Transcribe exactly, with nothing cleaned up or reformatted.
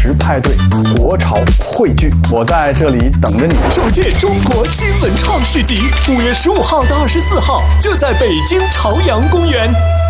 时派对，国潮汇聚，我在这里等着你。 首届中国新文创市集，五月十五号到二十四号，就在北京朝阳公园。